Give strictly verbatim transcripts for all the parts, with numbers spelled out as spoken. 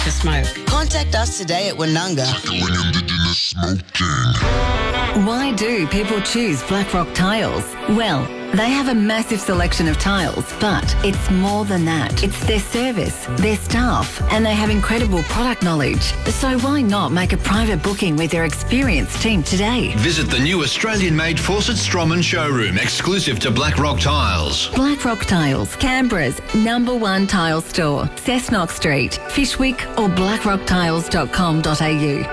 to smoke. Contact us today at Woononga. Tackling Indigenous smoking. Why do people choose Blackrock Tiles? Well, they have a massive selection of tiles, but it's more than that. It's their service, their staff, and they have incredible product knowledge. So why not make a private booking with their experienced team today? Visit the new Australian-made Fawcett Stroman showroom, exclusive to Blackrock Tiles. Blackrock Tiles, Canberra's number one tile store. Cessnock Street, Fishwick or blackrock tiles dot com dot a u.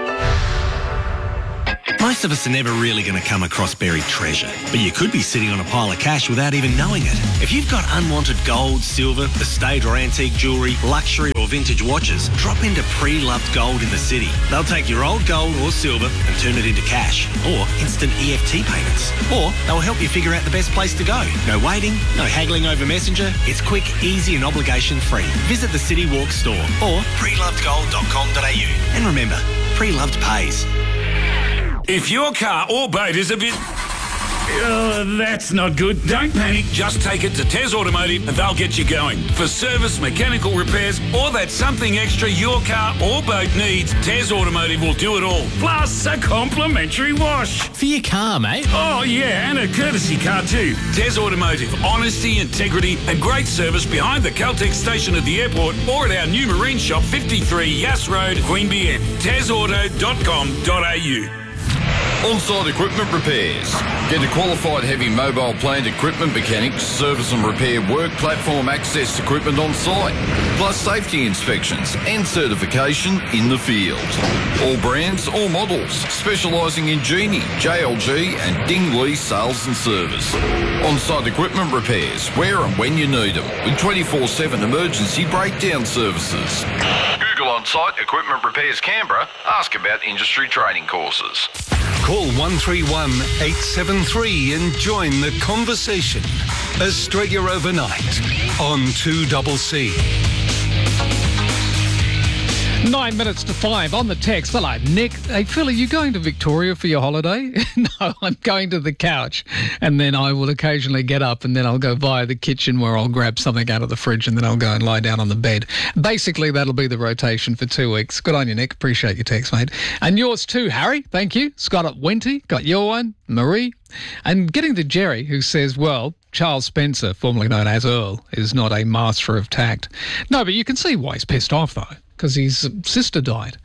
Most of us are never really going to come across buried treasure, but you could be sitting on a pile of cash without even knowing it. If you've got unwanted gold, silver, estate or antique jewellery, luxury or vintage watches, drop into Pre-Loved Gold in the city. They'll take your old gold or silver and turn it into cash, or instant E F T payments. Or they'll help you figure out the best place to go. No waiting, no haggling over Messenger. It's quick, easy and obligation-free. Visit the City Walk store or pre loved gold dot com dot a u. And remember, Pre-Loved pays. If your car or boat is a bit... Oh, that's not good. Don't panic. Just take it to Tez Automotive and they'll get you going. For service, mechanical repairs, or that something extra your car or boat needs, Tez Automotive will do it all. Plus a complimentary wash. For your car, mate. Oh, yeah, and a courtesy car too. Tez Automotive. Honesty, integrity and great service behind the Caltex station at the airport or at our new marine shop, fifty-three Yass Road, Queanbeyan. tez auto dot com dot a u. On-site equipment repairs. Get a qualified heavy mobile plant equipment mechanics, service and repair work platform access equipment on site, plus safety inspections and certification in the field. All brands, all models, specialising in Genie, J L G and Ding Lee sales and service. On-site equipment repairs, where and when you need them, with twenty-four seven emergency breakdown services. Google On-Site Equipment Repairs Canberra. Ask about industry training courses. Call one three one, eight seven three and join the conversation. Australia Overnight on two C C. Nine minutes to five on the text. Hello, Nick. Hey, Phil, are you going to Victoria for your holiday? No, I'm going to the couch, and then I will occasionally get up, and then I'll go via the kitchen where I'll grab something out of the fridge, and then I'll go and lie down on the bed. Basically, that'll be the rotation for two weeks. Good on you, Nick. Appreciate your text, mate. And yours too, Harry. Thank you. Scott at Wenty. Got your one. Marie. And getting to Jerry, who says, well, Charles Spencer, formerly known as Earl, is not a master of tact. No, but you can see why he's pissed off, though, because his sister died.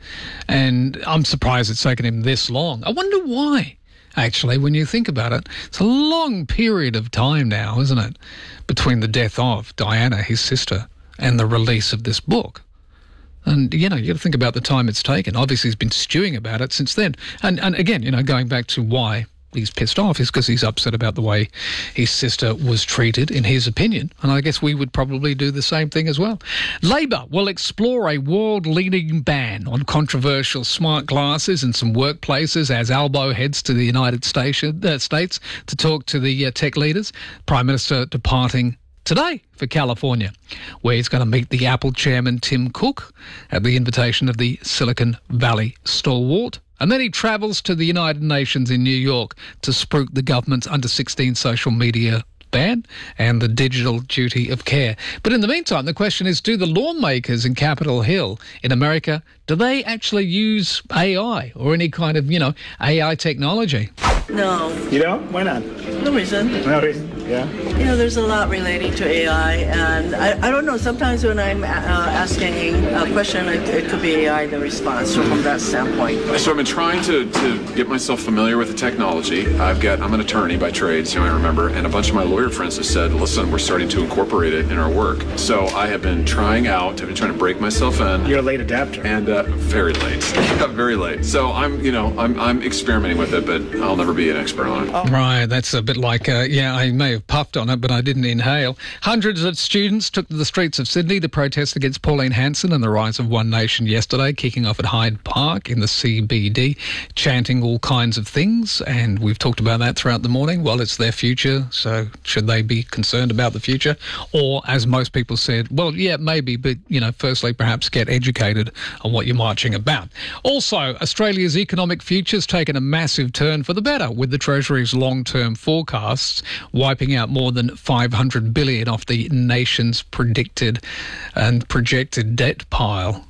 And I'm surprised it's taken him this long. I wonder why, actually, when you think about it. It's a long period of time now, isn't it, between the death of Diana, his sister, and the release of this book. And, you know, you got to think about the time it's taken. Obviously, he's been stewing about it since then. And, and again, you know, going back to why he's pissed off is because he's upset about the way his sister was treated, in his opinion. And I guess we would probably do the same thing as well. Labor will explore a world-leading ban on controversial smart glasses in some workplaces as Albo heads to the United Station, uh, States to talk to the uh, tech leaders. Prime Minister departing today for California, where he's going to meet the Apple chairman Tim Cook at the invitation of the Silicon Valley stalwart. And then he travels to the United Nations in New York to spruik the government's under sixteen social media ban and the digital duty of care. But in the meantime, the question is, do the lawmakers in Capitol Hill in America, do they actually use A I or any kind of, you know, A I technology? No. You don't? Why not? No reason. No reason, yeah. You know, there's a lot relating to A I, and I, I don't know, sometimes when I'm uh, asking a question, it, it could be A I the response from that standpoint. So I've been trying to, to get myself familiar with the technology. I've got, I'm an attorney by trade, so you might remember, and a bunch of my lawyer friends have said, listen, we're starting to incorporate it in our work. So I have been trying out, I've been trying to break myself in. You're a late adapter. And uh, very late. very late. So I'm, you know, I'm, I'm experimenting with it, but I'll never be an expert on it. Oh. Right, that's a bit like, uh, yeah, I may have puffed on it, but I didn't inhale. Hundreds of students took to the streets of Sydney to protest against Pauline Hanson and the rise of One Nation yesterday, kicking off at Hyde Park in the C B D, chanting all kinds of things, and we've talked about that throughout the morning. Well, it's their future, so should they be concerned about the future? Or, as most people said, well, yeah, maybe, but, you know, firstly, perhaps get educated on what you're marching about. Also, Australia's economic future's taken a massive turn for the better, with the Treasury's long-term forecasts wiping out more than five hundred billion dollars off the nation's predicted and projected debt pile.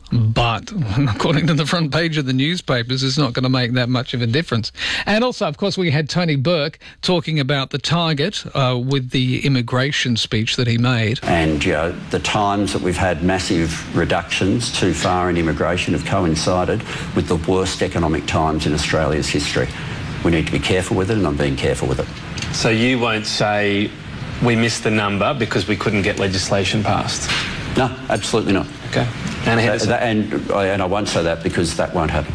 But according to the front page of the newspapers, it's not going to make that much of a difference. And also, of course, we had Tony Burke talking about the target uh, with the immigration speech that he made. And you know, the times that we've had massive reductions too far in immigration have coincided with the worst economic times in Australia's history. We need to be careful with it, and I'm being careful with it. So you won't say we missed the number because we couldn't get legislation passed? No, absolutely not. Okay. And, that, that, and, and I won't say that because that won't happen.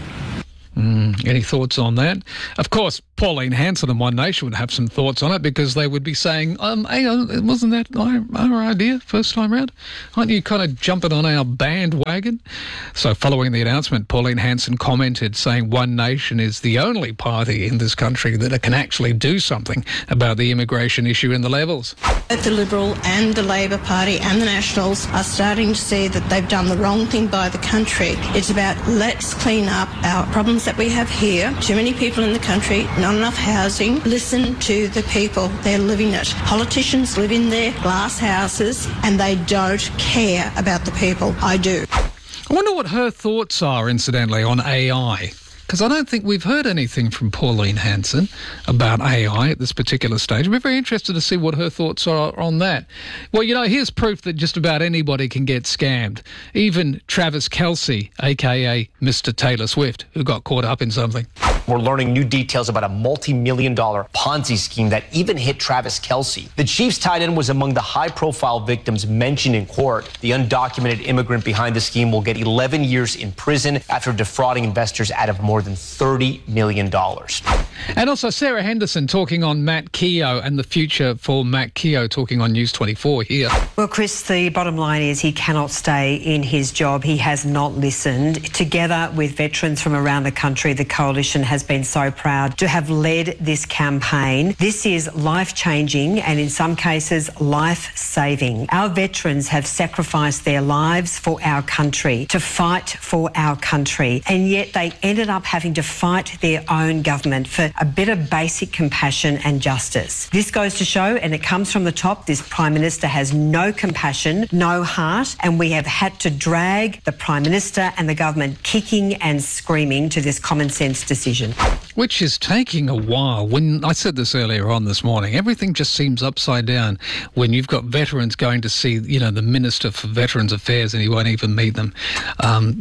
Mm, any thoughts on that? Of course, Pauline Hanson and One Nation would have some thoughts on it because they would be saying, um, hey, wasn't that our, our idea first time round? Aren't you kind of jumping on our bandwagon? So following the announcement, Pauline Hanson commented saying One Nation is the only party in this country that can actually do something about the immigration issue in the Levels. Both the Liberal and the Labor Party and the Nationals are starting to see that they've done the wrong thing by the country. It's about let's clean up our problems that we have here. Too many people in the country, not enough housing. Listen to the people. They're living it. Politicians live in their glass houses and they don't care about the people. I do. I wonder what her thoughts are, incidentally, on A I. Because I don't think we've heard anything from Pauline Hanson about A I at this particular stage. We're very interested to see what her thoughts are on that. Well, you know, here's proof that just about anybody can get scammed. Even Travis Kelce, a k a. Mister Taylor Swift, who got caught up in something. We're learning new details about a multi-million dollar Ponzi scheme that even hit Travis Kelce. The Chiefs tight end was among the high-profile victims mentioned in court. The undocumented immigrant behind the scheme will get eleven years in prison after defrauding investors out of more than thirty million dollars. And also Sarah Henderson talking on Matt Keogh and the future for Matt Keogh, talking on News twenty-four here. Well, Chris, the bottom line is he cannot stay in his job. He has not listened. Together with veterans from around the country, the Coalition has been so proud to have led this campaign. This is life-changing and in some cases life-saving. Our veterans have sacrificed their lives for our country, to fight for our country, and yet they ended up having to fight their own government for a bit of basic compassion and justice. This goes to show, and it comes from the top, this Prime Minister has no compassion, no heart, and we have had to drag the Prime Minister and the government kicking and screaming to this common sense decision. Which is taking a while. When I said this earlier on this morning, everything just seems upside down when you've got veterans going to see, you know, the Minister for Veterans Affairs and he won't even meet them. Um,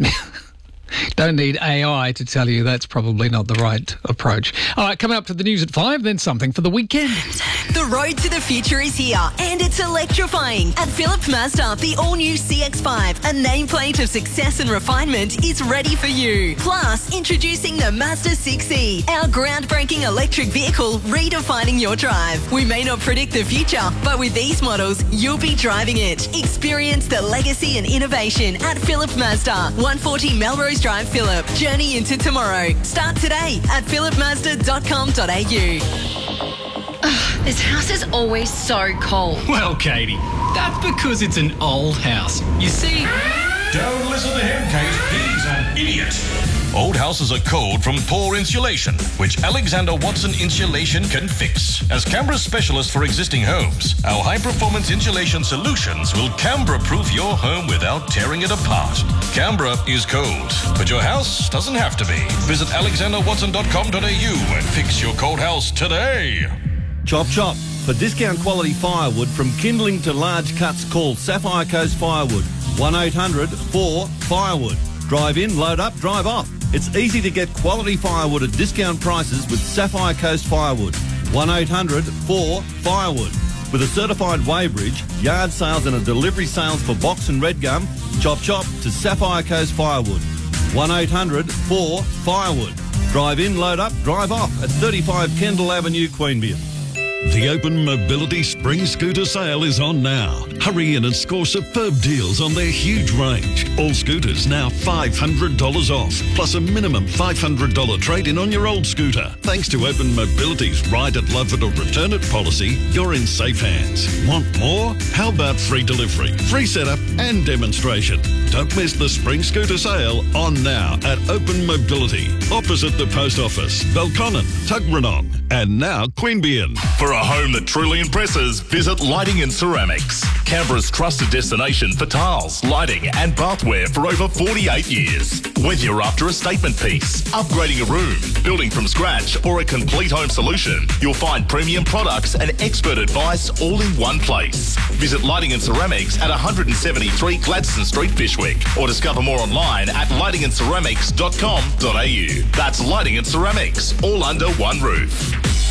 Don't need A I to tell you that's probably not the right approach. All right, coming up to the news at five, then something for the weekend. The road to the future is here, and it's electrifying. At Philip Mazda, the all-new C X five, a nameplate of success and refinement, is ready for you. Plus, introducing the Mazda six E, our groundbreaking electric vehicle redefining your drive. We may not predict the future, but with these models, you'll be driving it. Experience the legacy and innovation at Philip Mazda, one forty Melrose Drive, Phillip. Journey into tomorrow. Start today at philip mazda dot com dot a u. Ugh, this house is always so cold. Well, Katie, that's because it's an old house. You see... Don't listen to him, Kate. He's an idiot. Old houses are cold from poor insulation, which Alexander Watson Insulation can fix. As Canberra's specialist for existing homes, our high-performance insulation solutions will Canberra-proof your home without tearing it apart. Canberra is cold, but your house doesn't have to be. Visit alexander watson dot com dot a u and fix your cold house today. Chop chop. For discount quality firewood from kindling to large cuts, call Sapphire Coast Firewood. one eight hundred four firewood. Drive in, load up, drive off. It's easy to get quality firewood at discount prices with Sapphire Coast Firewood. one eight hundred four firewood. With a certified weighbridge, yard sales and a delivery sales for box and red gum, chop chop to Sapphire Coast Firewood. one eight hundred four firewood. Drive in, load up, drive off at thirty-five Kendall Avenue, Queanbeyan. The Open Mobility Spring Scooter Sale is on now. Hurry in and score superb deals on their huge range. All scooters now five hundred dollars off, plus a minimum five hundred dollars trade-in on your old scooter. Thanks to Open Mobility's Ride it, Love it or Return it policy, you're in safe hands. Want more? How about free delivery, free setup and demonstration? Don't miss the Spring Scooter Sale on now at Open Mobility, opposite the Post Office, Belconnen, Tuggeranong, and now Queanbeyan. For a home that truly impresses, visit Lighting and Ceramics. Canberra's trusted destination for tiles, lighting and bathware for over forty-eight years. Whether you're after a statement piece, upgrading a room, building from scratch or a complete home solution, you'll find premium products and expert advice all in one place. Visit Lighting and Ceramics at one seventy-three Gladstone Street, Fishwick, or discover more online at lighting and ceramics dot com dot a u. That's Lighting and Ceramics, all under one roof.